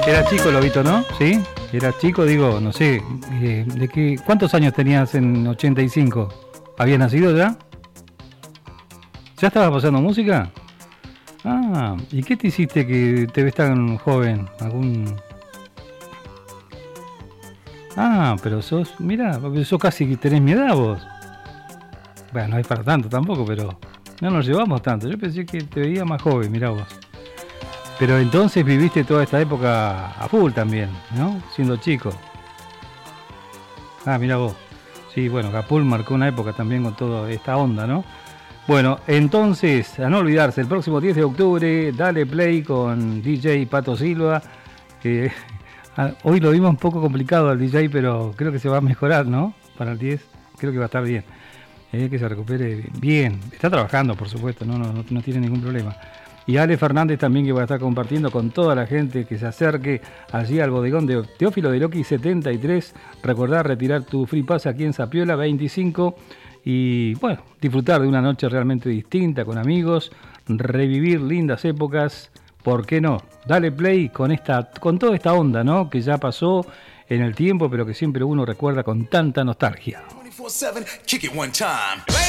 Era chico, Lobito, ¿no? Sí, era chico, digo, no sé, ¿de qué? ¿Cuántos años tenías en 85? ¿Habías nacido ya? ¿Ya estabas pasando música? Ah, ¿y qué te hiciste que te ves tan joven? Ah, pero mira, sos casi que tenés mi edad vos. Bueno, no es para tanto tampoco, pero no nos llevamos tanto. Yo pensé que te veía más joven, mirá vos. Pero entonces viviste toda esta época a full también, ¿no? Siendo chico. Ah, mirá vos. Sí, bueno, Capul marcó una época también con toda esta onda, ¿no? Bueno, entonces, a no olvidarse, el próximo 10 de octubre, dale play con DJ Pato Silva. Hoy lo vimos un poco complicado al DJ, pero creo que se va a mejorar, ¿no? Para el 10, creo que va a estar bien. Que se recupere bien. Está trabajando, por supuesto, no tiene ningún problema. Y Ale Fernández también, que va a estar compartiendo con toda la gente que se acerque allí al bodegón de Teófilo de Loqui 73. Recordá retirar tu free pass aquí en Zapiola 25 y bueno, disfrutar de una noche realmente distinta con amigos, revivir lindas épocas, ¿por qué no? Dale play con toda esta onda, ¿no? Que ya pasó en el tiempo, pero que siempre uno recuerda con tanta nostalgia. 24/7, kick it one time.